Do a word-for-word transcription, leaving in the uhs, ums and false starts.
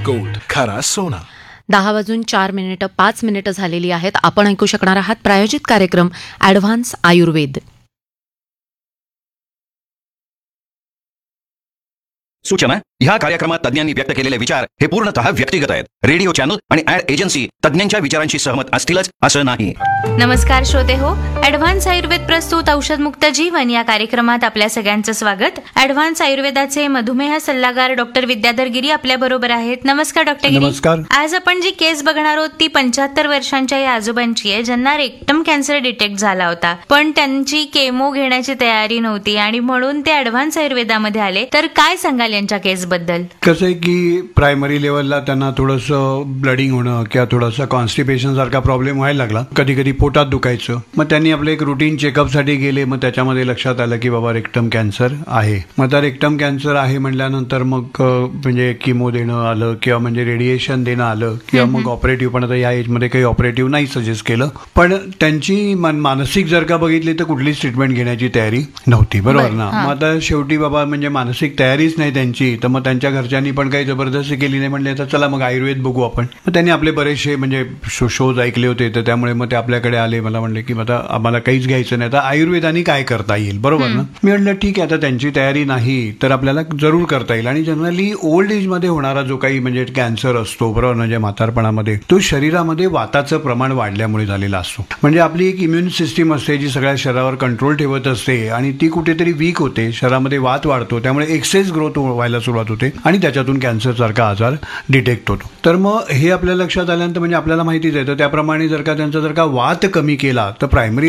Gold, खरा सोना. दहा वाजून चार मिनिटं पाच मिनिटं झालेली आहेत. आपण ऐकू शकणार आहात प्रायोजित कार्यक्रम ॲडव्हान्स आयुर्वेद. सूचना: ह्या कार्यक्रमात तज्ञांनी व्यक्त केलेले विचार हे पूर्णतः व्यक्तिगत आहेत. रेडिओ चॅनल आणि ॲड एजन्सी तज्ञांच्या विचारांशी सहमत असतीलच असं नाही. नमस्कार श्रोते हो, ॲडव्हान्स आयुर्वेद प्रस्तुत औषधमुक्त जीवन या कार्यक्रमात आपल्या सगळ्यांचं स्वागत. ॲडव्हान्स आयुर्वेदाचे मधुमेह सल्लागार डॉक्टर विद्याधर गिरी आपल्या बरोबर आहेत. नमस्कार डॉक्टर गिरी. नमस्कार. आज आपण जी केस बघणार आहोत ती पंच्याहत्तर वर्षांच्या या आजोबांची आहे, ज्यांना रेक्टम कॅन्सर डिटेक्ट झाला होता, पण त्यांची केमो घेण्याची तयारी नव्हती आणि म्हणून ते ॲडव्हान्स आयुर्वेदामध्ये आले. तर काय सांगाल यांच्या केस बद्दल? कसं आहे की प्रायमरी लेवलला त्यांना थोडंसं ब्लडिंग होणं किंवा थोडासा कॉन्स्टिपेशन सारखा प्रॉब्लेम व्हायला लागला. कधी कधी पोटात दुखायचं. मग त्यांनी आपलं एक रुटीन चेकअपसाठी गेले. मग त्याच्यामध्ये लक्षात आलं की बाबा रेक्टम कॅन्सर आहे. मग आता रेक्टम कॅन्सर आहे म्हटल्यानंतर मग म्हणजे किमो देणं आलं किंवा म्हणजे रेडिएशन देणं आलं किंवा मग ऑपरेटिव्ह. पण आता या एजमध्ये काही ऑपरेटिव्ह नाही सजेस्ट केलं. पण त्यांची मानसिक जर का बघितली तर कुठलीच ट्रीटमेंट घेण्याची तयारी नव्हती. बरोबर ना. मग आता शेवटी बाबा म्हणजे मानसिक तयारीच नाही त्यांची. तर मग त्यांच्या घरच्यांनी पण काही जबरदस्ती केली नाही. म्हणले तर चला मग आयुर्वेद बघू आपण. मग त्यांनी आपले बरेचसे म्हणजे शोज ऐकले होते. तर त्यामुळे मग ते आपल्याकडे आले. मला म्हणले की आता आम्हाला काहीच घ्यायचं नाही, आता आयुर्वेदाने काय करता येईल. बरोबर ना. मी म्हटलं ठीक आहे, आता त्यांची तयारी नाही तर आपल्याला जरूर करता येईल. आणि जनरली ओल्ड एज मध्ये होणारा जो काही म्हणजे कॅन्सर असतो, बरोबर, म्हणजे म्हातारपणामध्ये, तो शरीरामध्ये वाताचं प्रमाण वाढल्यामुळे झालेला असतो. म्हणजे आपली एक इम्युन सिस्टीम असते जी सगळ्या शरीरावर कंट्रोल ठेवत असते आणि ती कुठेतरी वीक होते. शरीरामध्ये वात वाढतो, त्यामुळे एक्सेस ग्रोथ व्हायला सुरुवात होते आणि त्याच्यातून कॅन्सर सारखा आजार डिटेक्ट होतो. तर मग हे आपल्या लक्षात आल्यानंतर म्हणजे आपल्याला माहितीच आहे. तर त्याप्रमाणे जर का त्यांचा जर का वात कमी केला तर प्रायमरी